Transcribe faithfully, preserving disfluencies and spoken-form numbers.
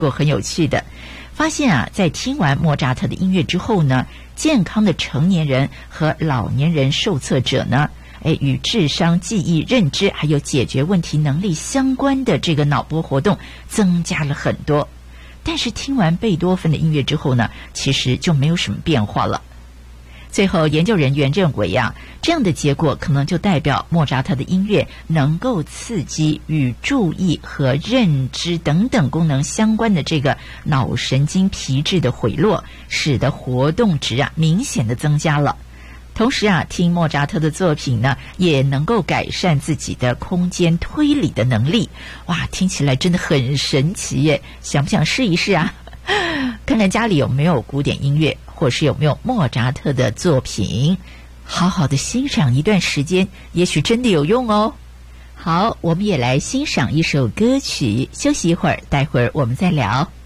过很有趣的，发现啊，在听完莫扎特的音乐之后呢，健康的成年人和老年人受测者呢，哎，与智商、记忆、认知还有解决问题能力相关的这个脑波活动增加了很多。但是听完贝多芬的音乐之后呢，其实就没有什么变化了。最后研究人员认为啊，这样的结果可能就代表莫扎特的音乐能够刺激与注意和认知等等功能相关的这个脑神经皮质的回落，使得活动值啊明显的增加了。同时啊，听莫扎特的作品呢，也能够改善自己的空间推理的能力。哇，听起来真的很神奇耶！想不想试一试啊？看看家里有没有古典音乐，或是有没有莫扎特的作品，好好的欣赏一段时间，也许真的有用哦。好，我们也来欣赏一首歌曲，休息一会儿，待会儿我们再聊。